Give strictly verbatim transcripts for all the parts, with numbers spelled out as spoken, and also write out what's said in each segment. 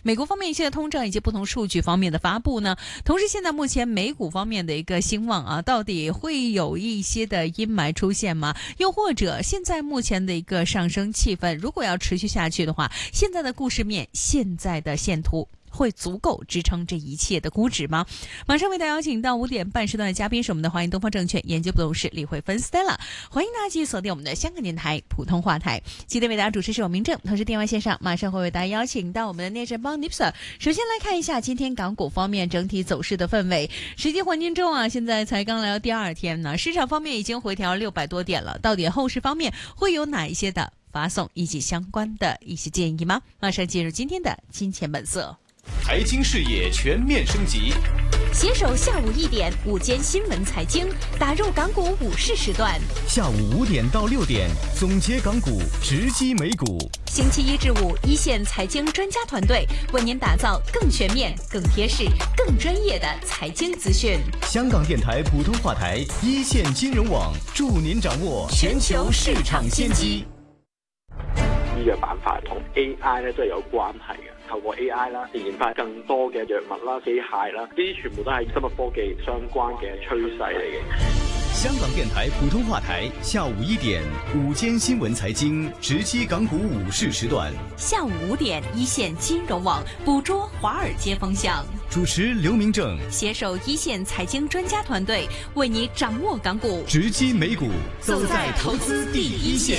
美国方面一些通胀以及不同数据方面的发布呢？同时，现在目前美股方面的一个兴旺啊，到底会有一些的阴霾出现吗？又或者现在目前的一个上升气氛，如果要持续下去的话，现在的故事面，现在的线图会足够支撑这一切的估值吗？马上为大家邀请到五点半时段的嘉宾是我们的华银东方证券研究部董事李慧芬 Stella， 欢迎大家继续锁定我们的香港电台普通话台。今天为大家主持是我明正，同时电话线上马上会为大家邀请到我们的内政帮 Nipsa。首先来看一下今天港股方面整体走势的氛围。实际环境中啊，现在才刚来到第二天呢，市场方面已经回调六百多点了，到底后市方面会有哪一些的发送以及相关的一些建议吗？马上进入今天的金钱本色。 财经视野全面升级， 携手下午一点午间新闻财经，打入港股午市时段。 下午五点到六点，总结港股，直击美股。 星期一至五，一线财经专家团队为您打造更全面、更贴实、更专业的财经资讯。 香港电台普通话台，一线金融网，助您掌握全球市场先机。 醫藥板塊同 A I 咧都係有關係嘅，透過 A I 啦，研發更多嘅藥物啦、機械啦，呢啲全部都係生物科技相關嘅趨勢嚟嘅。 香港電台普通話台，下午一點，午間新聞財經，直擊港股午市時段。 下午五點，一線金融網捕捉華爾街風向。 主持劉明正， 攜手一線財經專家團隊，為你掌握港股， 直擊美股，走在投資第一線。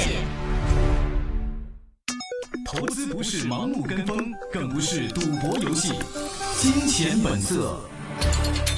投資不是盲目跟風，更不是賭博遊戲，金錢本色。